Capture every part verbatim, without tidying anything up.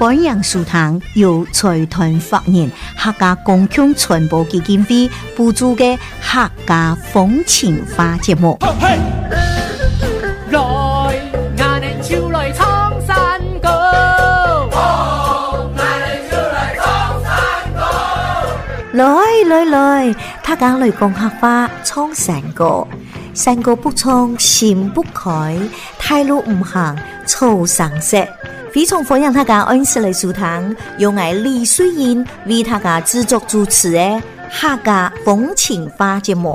欢迎收听由财团法人客家公共传播基金会补助的客家风情花节目。 来，俺们就来唱山歌。 来来来，他讲来讲客家唱山歌，山歌不唱心不开，太路唔行草上色。非常欢迎大家按时来收听，由我李水英为大家制作主持的客家风情花节目。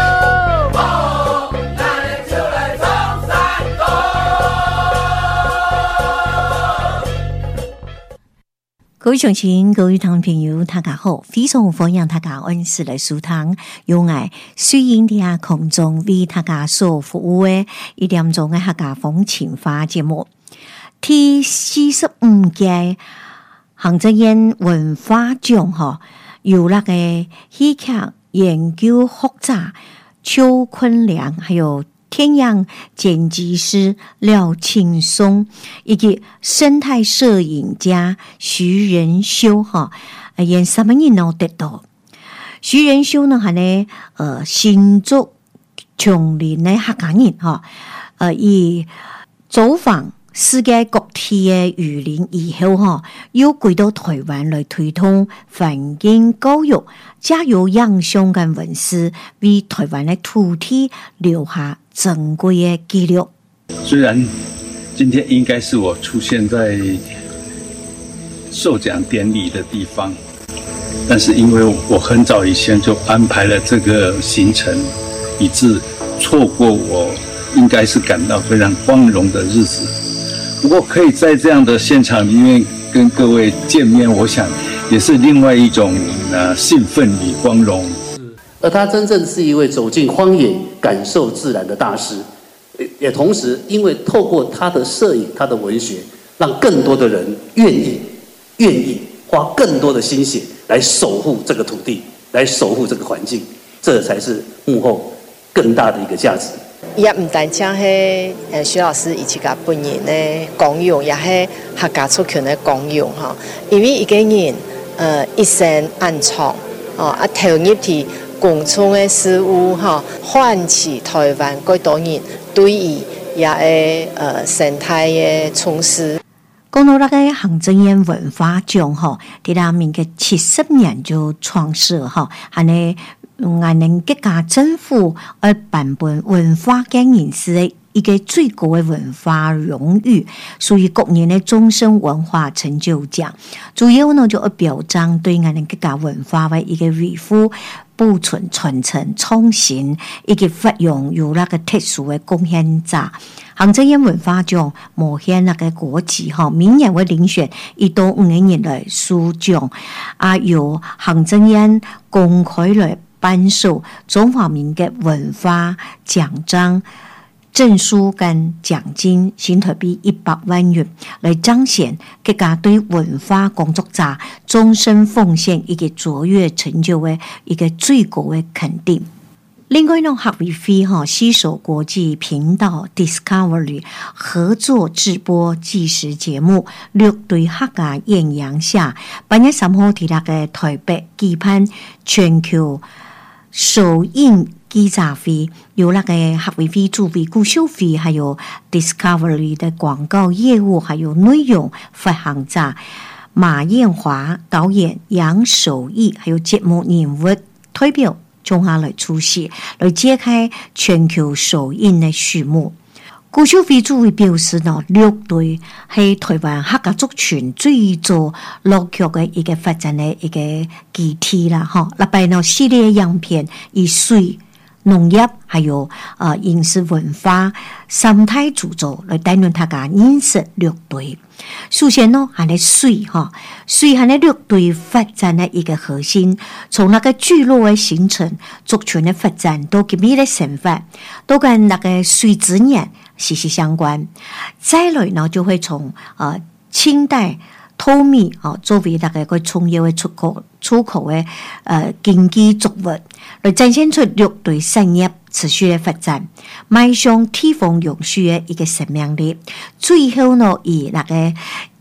各位乡亲，各位听众朋友，大家好！非常欢迎大家按时来收听，由我水英在空中为大家所服务的一点钟的客家风情花节目。第四十五届行政院文化奖哈，由那个戏剧研究学者邱坤良，还有天阳剪辑师廖庆松，以及生态摄影家徐仁修哈，演什么人都得到。徐仁修呢，还呢呃新竹琼林的客家人哈，呃以走访世界各地的雨林以後哈，又回到台灣來推動環境教育，加有影相跟文史，為台灣的土地留下珍貴的記錄。 雖然今天應該是我出現在授獎典禮的地方，但是因為我很早以前就安排了這個行程，以致錯過我應該是感到非常光榮的日子。不过可以在这样的现场里面跟各位见面，我想也是另外一种呃兴奋与光荣。 而他真正是一位走进荒野、感受自然的大师，也同时因为透过他的摄影、他的文学，让更多的人愿意、愿意花更多的心血来守护这个土地，来守护这个环境，这才是幕后更大的一个价值。 也唔单止係誒徐老師以及佢本人嘅功用，也係客家族群嘅功用嚇。因為一個人誒一生安創哦，啊投入喺共創嘅事物嚇，喚起台灣幾多人對於也係誒生態嘅重視。 講到那個行政院文化獎嗬，喺他們嘅七十年就創設嗬，係呢。我們國家政府而頒本文化嘅人士嘅一個最高嘅文化榮譽，屬於國人嘅終身文化成就獎。主要呢就係表彰對我們國家文化嘅一個維護、保存、傳承、創新以及發揚有那個特殊嘅貢獻者。行政院文化獎目前那個國旗哈，明年會遴選一到五年來書獎，啊由行政院公開來頒授中華民國文化獎章、證書跟獎金，新台幣一百萬元，來彰顯國家對文化工作者終身奉獻以及卓越成就的一個最高的肯定。另外呢，客委會哈攜手國際頻道 Discovery 合作直播紀實節目，六對客家豔陽下，八月三號喺那個台北舉辦全球首映記者會，有那個客委會主委顧秀飛，還有 Discovery 的廣告業務，還有內容發行者馬燕華、導演楊守義，還有節目人物代表中下來出席，來揭開全球首映的序幕。顧秀飛主委表示呢，六隊係台灣客家族群最早落腳嘅一個發展嘅一個基地啦，哈！那邊呢系列樣片以水、農業還有呃飲食文化、生態主軸來帶領大家認識六隊。首先呢，係咧水哈，水係咧六隊發展嘅一個核心，從那個聚落嘅形成、族群嘅發展到今日嘅生活，都跟那個水資源息息相關。再來呢，就會從呃清代淘米啊作為那個個重要嘅出口出口嘅呃經濟作物，來展現出六隊產業持續嘅發展，邁向地方永續嘅一個生命力。最後呢，以那個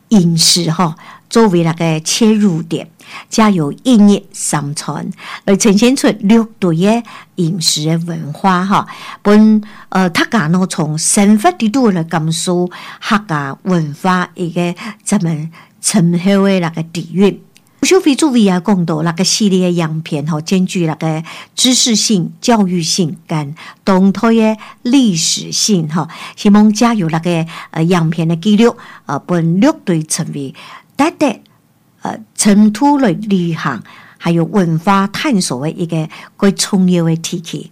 饮食哈作为那个切入点，加有音乐三传来呈现出六对的饮食的文化哈。本呃，客家呢从生活的度来感受客家文化一个咱们深厚的那个底蕴。小飞作为啊讲到那个系列的样片吼，兼具那个知识性、教育性跟动态的历史性哈。希望加入那个呃样片的记录，呃，本六对成为特特呃尘土类旅行，还有文化探索的一个最重要的体系。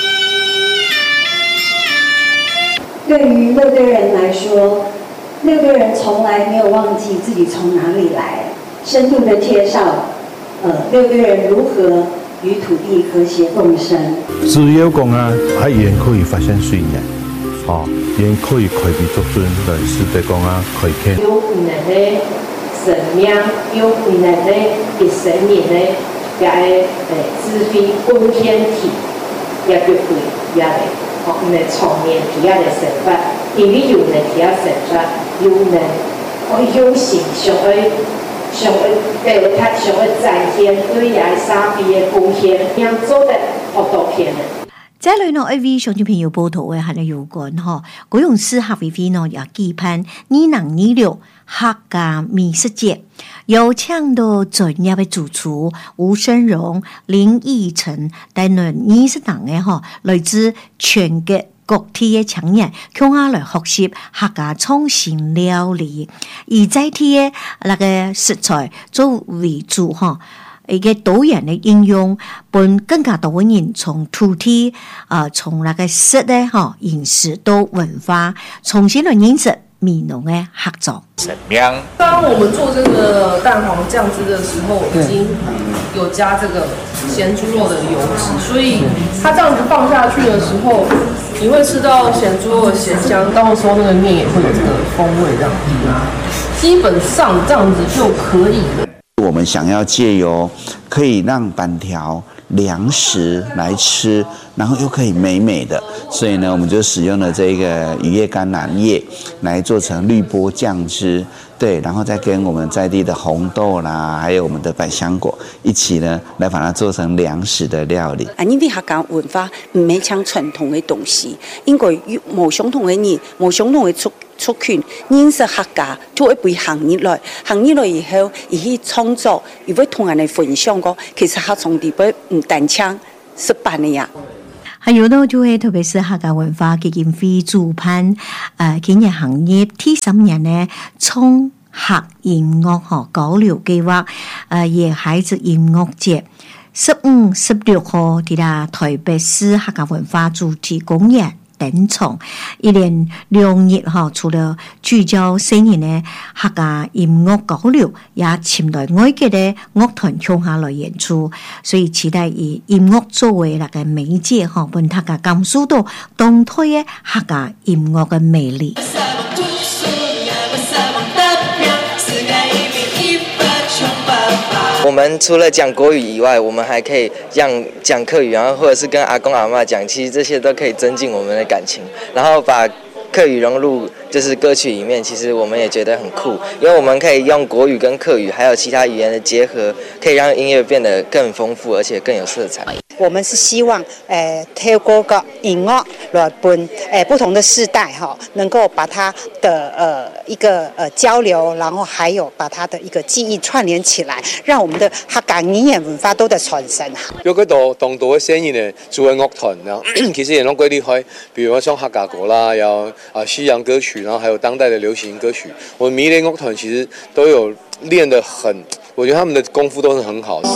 对于六堆人来说，六堆人从来没有忘记自己从哪里来。深度的介绍，呃，六堆人如何与土地和谐共生。 只有讲啊，还仍可以发生水呢，哦，仍可以开辟作准来使得讲啊，可以看。 有可能的生命，有可能的一生命的也诶诶，资费贡献体也绝对也来，哦，因为创业体也来生发，因为有能体也生发，有能哦有形上诶。上会对我他上会展现对亚沙比的贡献，让做的好多片的。 再来呢 ，A V 上照片有報道嘅，係有關嗬。嗰種適合 V V 呢，也舉辦二零二六客家美食節，有請到專業嘅主廚吳生榮、林義成等人二十人嘅嗬，來自全國各地嘅青年，向下來學習客家創新料理，而在地嘅那個食材做為主嗬。一個多元的應用，本更加多人從土地啊，從那個食的哈飲食到文化，重新來認識美濃的合作。 怎樣？ 當我們做這個蛋黃醬汁的時候，已經有加這個鹹豬肉的油脂，所以它這樣子放下去的時候，你會吃到鹹豬肉的鹹香，到時候那個麵也會有這個風味，這樣子，基本上這樣子就可以了。 我們想要借由可以讓板條涼食來吃，然後又可以美美的，所以呢，我們就使用了這個羽葉甘藍葉來做成綠波醬汁，對，然後再跟我們在地的紅豆啦，還有我們的百香果一起呢，來把它做成涼食的料理。 啊，因為客家文化唔係像傳統嘅東西，因為冇相同嘅人，冇相同嘅出。出群認識客家，就會被行業來，行業來以後，而去創作，而會同人哋分享過，其實客從地邊唔單槍失敗嘅呀。 還有呢，就係特別是客家文化基金會主辦，誒今年行業第三年呢，創客音樂和交流計劃，誒野孩子音樂節。十五、十六號喺啦台北市客家文化主題公園登場，一連兩日哈，除了聚焦新年的客家音樂交流，也請來外籍的樂團向下來演出，所以期待以音樂作為那個媒介哈，幫大家感受到當代的客家音樂的魅力。 我們除了講國語以外，我們還可以讓講客語，然後或者是跟阿公阿嬤講，其實這些都可以增進我們的感情，然後把客語融入就是歌曲裡面，其實我們也覺得很酷，因為我們可以用國語跟客語還有其他語言的結合，可以讓音樂變得更豐富，而且更有色彩。 我們是希望，呃，透過個音樂來幫呃不同的世代哈，能夠把它的呃一個呃交流，然後還有把它的一個記憶串聯起來，讓我們的客家語言文化都在傳承。 有幾多當代嘅聲音呢？做嘅樂團啊，其實也都幾厲害，比如說像客家歌啦，有啊西洋歌曲，然後還有當代的流行歌曲。我們迷戀樂團其實都有練得很，我覺得他們的功夫都是很好的。